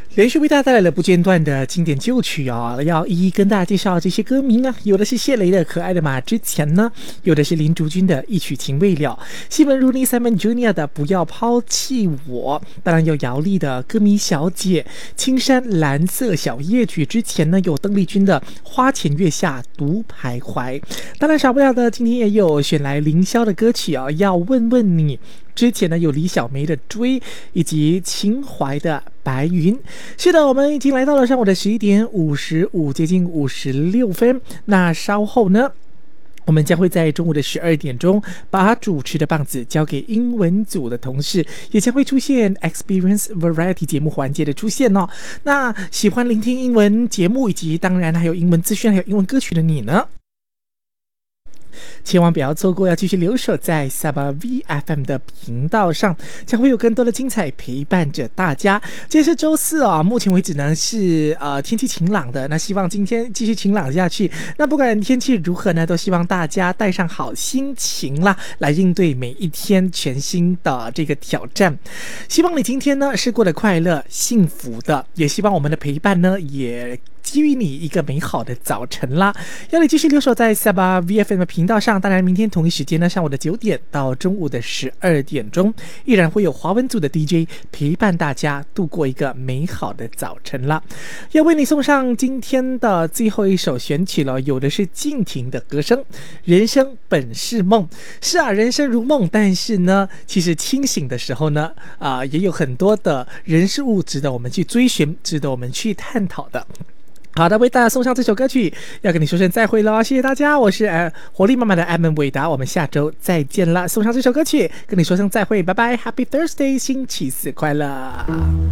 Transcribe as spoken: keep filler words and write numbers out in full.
连续为大家带来了不间断的经典旧曲哦，要一一跟大家介绍这些歌名啊。有的是谢雷的《可爱的马》之前呢，有的是林竹君的《一曲情未了》，西门如妮 Simon Junior 的《不要抛弃我》，当然有姚丽的《歌迷小姐》，青山蓝色小夜曲之前呢，有邓丽君的《花前月下独徘徊》，当然少不了的今天也有选来凌霄的歌曲哦，要问问你。之前呢有李小梅的《追》，以及秦淮的《白云》。是的，我们已经来到了上午的十一点五十五，接近五十六分。那稍后呢，我们将会在中午的十二点钟把主持的棒子交给英文组的同事，也将会出现 Experience Variety 节目环节的出现哦。那喜欢聆听英文节目，以及当然还有英文资讯，还有英文歌曲的你呢，千万不要错过，要继续留守在 Sabah V F M 的频道上，将会有更多的精彩陪伴着大家。今天是周四啊、哦，目前为止呢是呃天气晴朗的，那希望今天继续晴朗下去。那不管天气如何呢，都希望大家带上好心情啦，来应对每一天全新的这个挑战。希望你今天呢是过得快乐幸福的，也希望我们的陪伴呢也给予你一个美好的早晨啦。要你继续留守在 Sabah V F M 的频道上，当然明天同一时间呢，上午的九点到中午的十二点钟，依然会有华文组的 D J 陪伴大家度过一个美好的早晨啦。要为你送上今天的最后一首选曲了，有的是静婷的歌声，人生本是梦。是啊，人生如梦，但是呢，其实清醒的时候呢，啊、呃，也有很多的人事物值得我们去追寻，值得我们去探讨的。好的，为大家送上这首歌曲，要跟你说声再会了，谢谢大家，我是呃活力满满的艾文伟达，我们下周再见啦！送上这首歌曲，跟你说声再会，拜拜 ，Happy Thursday， 星期四快乐。